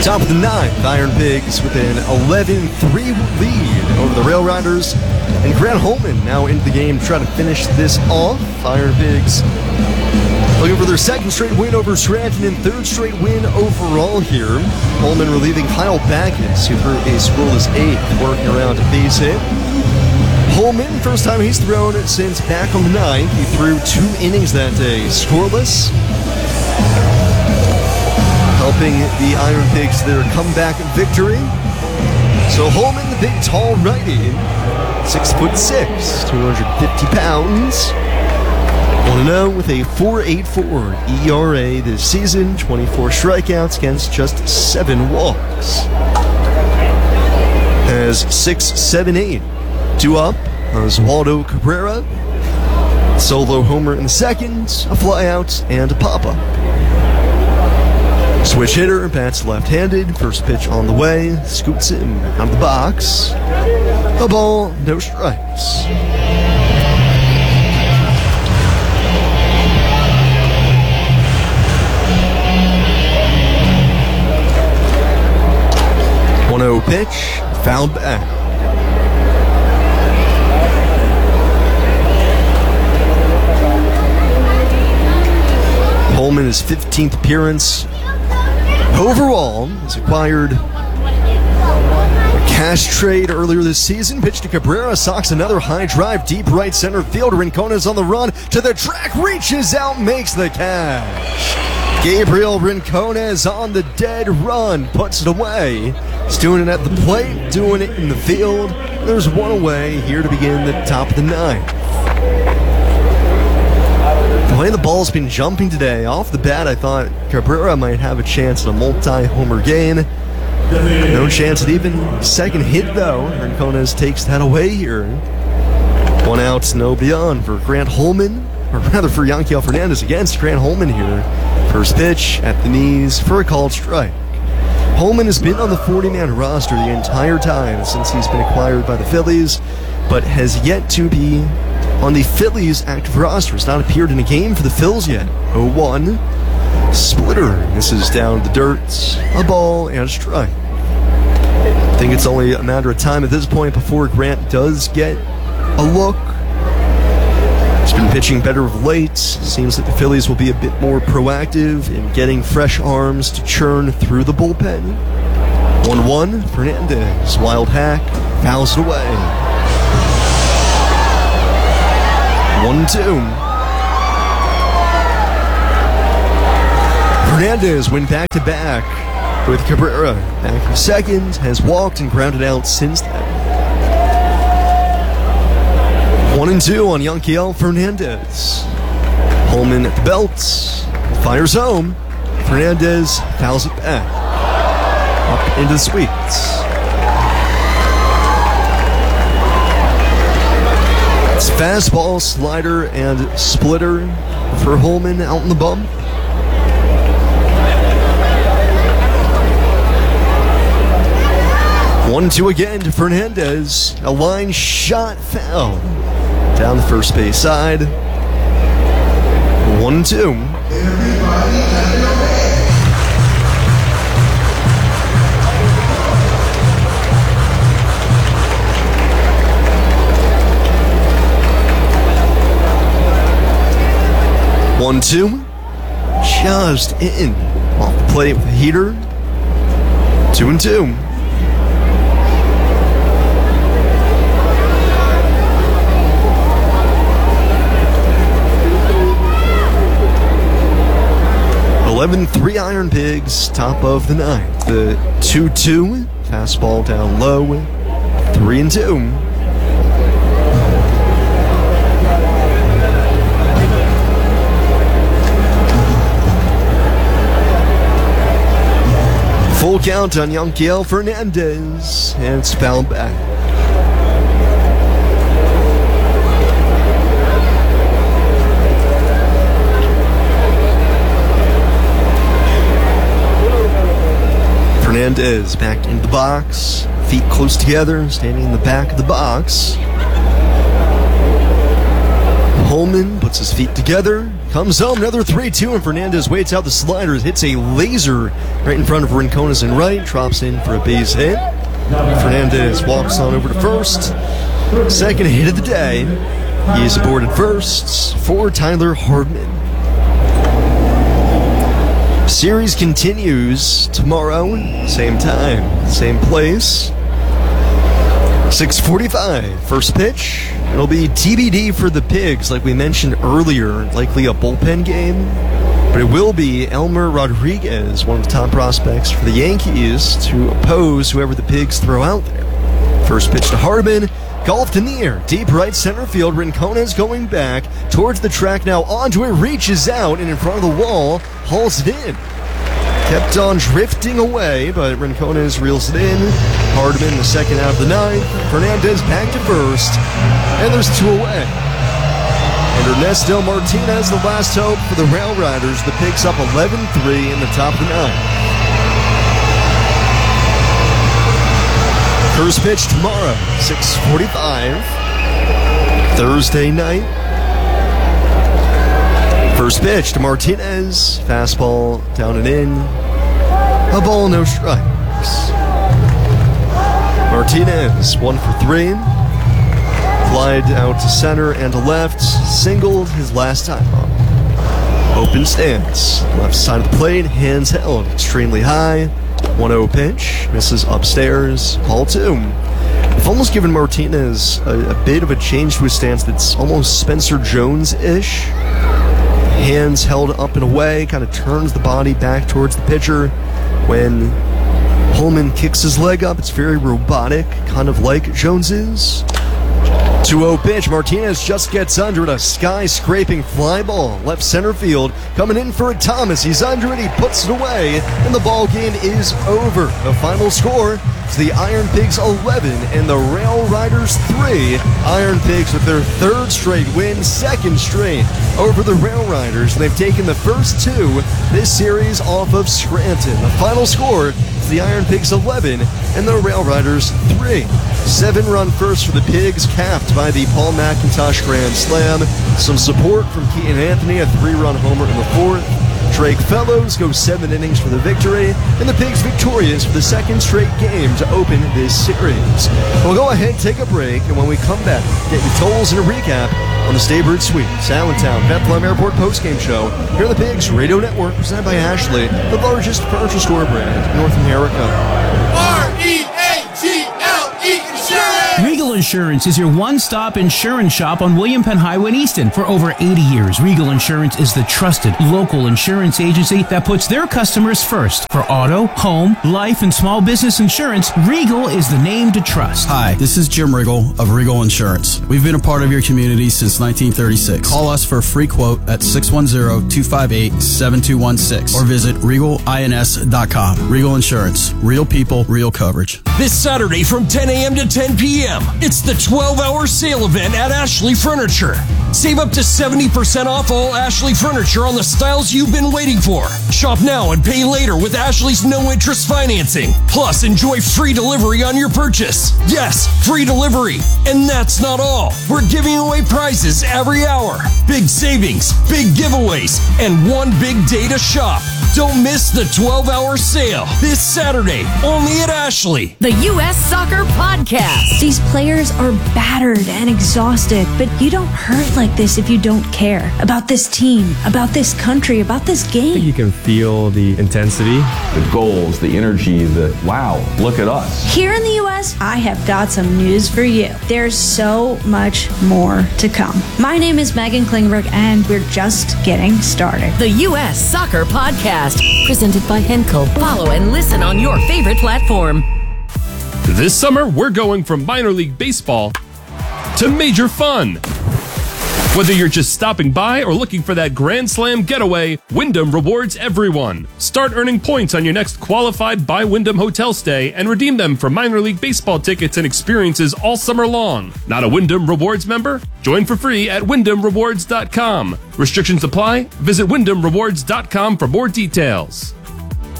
Top of the ninth, Iron Pigs with an 11-3 lead over the Rail Riders. And Grant Holman now into the game to try to finish this off. Iron Pigs looking for their second straight win over Scranton and third straight win overall here. Holman relieving Kyle Backus, who threw a scoreless eighth, working around a base hit. Holman, first time he's thrown since back on the ninth. He threw 2 innings that day, scoreless, helping the Iron Pigs their comeback victory. So Holman, the big tall righty, 6'6", 250 pounds, 1-0 with a 4.84 ERA this season, 24 strikeouts against just 7 walks. Has 6-7-8. 2 up, Oswaldo Cabrera, solo homer in the second, a flyout, and a pop-up. Switch hitter, bats left-handed, first pitch on the way, scoots it out of the box. A ball, no strikes. .1-0 pitch, fouled back. Holman, his 15th appearance overall, has acquired a cash trade earlier this season. Pitch to Cabrera, socks another high drive, deep right center field. Rincona's on the run to the track, reaches out, makes the catch. Gabriel Rincona is on the dead run, puts it away. He's doing it at the plate, doing it in the field. There's one away here to begin the top of the ninth. The way the ball's been jumping today, off the bat I thought Cabrera might have a chance at a multi-homer gain. No chance at even second hit though. Rincones takes that away here. 1 out, no beyond for Grant Holman, or rather for Yanquiel Fernandez against Grant Holman here. First pitch at the knees for a called strike. Holman has been on the 40-man roster the entire time since he's been acquired by the Phillies, but has yet to be on the Phillies active roster. Has not appeared in a game for the Phils yet. 0-1. Splitter. This is down to the dirt. A ball and a strike. I think it's only a matter of time at this point before Grant does get a look. He's been pitching better of late. Seems that the Phillies will be a bit more proactive in getting fresh arms to churn through the bullpen. 1-1. Fernandez. Wild hack. Fouls it away. 1-2. Fernandez went back-to-back with Cabrera. Back in second, has walked and grounded out since then. 1-2 on Yanquiel Fernandez. Holman at the belt, fires home. Fernandez fouls it back. Up into the sweeps. It's fastball, slider, and splitter for Holman out in the bump. One-two again to Fernandez. A line shot foul down the first base side. 1-2. One-two, just in off the plate with a heater. 2-2. .11-3 Iron Pigs, top of the ninth. The 2-2, fastball down low. 3-2. Full count on Yanquiel Fernandez, and it's fouled back. Fernandez back into the box, feet close together, standing in the back of the box. Holman puts his feet together, comes home, another 3-2, and Fernandez waits out the sliders, hits a laser right in front of Rincones and right, drops in for a base hit. Fernandez walks on over to first. Second hit of the day. He is aboard at first for Tyler Hardman. Series continues tomorrow, same time, same place. 6:45, first pitch. It'll be TBD for the Pigs, like we mentioned earlier, likely a bullpen game. But it will be Elmer Rodriguez, one of the top prospects for the Yankees, to oppose whoever the Pigs throw out there. First pitch to Hardman, golfed in the air, deep right center field. Rincones going back towards the track now, onto it, reaches out, and in front of the wall, hauls it in. Kept on drifting away, but Rincones reels it in. Hardman the second out of the ninth. Fernandez back to first, and there's 2 away. And Ernesto Martinez, the last hope for the Rail Riders. The Pigs up 11-3 in the top of the ninth. First pitch tomorrow, 6:45, Thursday night. First pitch to Martinez, fastball down and in, a ball, no strikes. Martinez 1 for 3, flied out to center and to left, singled his last time up. Open stance, left side of the plate, hands held extremely high. 1-0 pitch, misses upstairs, ball 2. I've almost given Martinez a bit of a change to his stance that's almost Spencer Jones-ish. Hands held up and away, kind of turns the body back towards the pitcher. When Holman kicks his leg up, it's very robotic, kind of like Jones's. 2-0 pitch, Martinez just gets under it, a sky-scraping fly ball, left center field, coming in for it, Thomas, he's under it, he puts it away, and the ball game is over. The final score is the Iron Pigs 11 and the Rail Riders 3. Iron Pigs with their 3rd straight win, 2nd straight over the Rail Riders. They've taken the first 2 this series off of Scranton. The final score is the Iron Pigs 11 and the Rail Riders 3. 7-run first for the Pigs, capped by the Paul McIntosh Grand Slam. Some support from Keaton Anthony, a 3-run homer in the 4th. Drake Fellows goes 7 innings for the victory, and the Pigs victorious for the 2nd straight game to open this series. We'll go ahead, take a break, and when we come back, get your totals and a recap on the Staybird Suites Allentown Bethlehem Airport postgame show here on the Pigs Radio Network, presented by Ashley, the largest furniture store brand in North America. Regal Insurance is your one-stop insurance shop on William Penn Highway in Easton. For over 80 years, Regal Insurance is the trusted local insurance agency that puts their customers first. For auto, home, life, and small business insurance, Regal is the name to trust. Hi, this is Jim Riggle of Regal Insurance. We've been a part of your community since 1936. Call us for a free quote at 610-258-7216 or visit regalins.com. Regal Insurance. Real people, real coverage. This Saturday from 10 a.m. to 10 p.m., it's the 12-hour sale event at Ashley Furniture. Save up to 70% off all Ashley Furniture on the styles you've been waiting for. Shop now and pay later with Ashley's no-interest financing. Plus, enjoy free delivery on your purchase. Yes, free delivery. And that's not all. We're giving away prizes every hour. Big savings, big giveaways, and one big day to shop. Don't miss the 12-hour sale this Saturday, only at Ashley. The U.S. Soccer Podcast. These players are battered and exhausted, but you don't hurt like this if you don't care about this team, about this country, about this game. I think you can feel the intensity. The goals, the energy, wow, look at us. Here in the U.S., I have got some news for you. There's so much more to come. My name is Megan Klingberg, and we're just getting started. The U.S. Soccer Podcast, presented by Henkel. Follow and listen on your favorite platform. This summer, we're going from minor league baseball to major fun. Whether you're just stopping by or looking for that Grand Slam getaway, Wyndham rewards everyone. Start earning points on your next qualified by Wyndham hotel stay and redeem them for minor league baseball tickets and experiences all summer long. Not a Wyndham Rewards member? Join for free at WyndhamRewards.com. Restrictions apply. Visit WyndhamRewards.com for more details.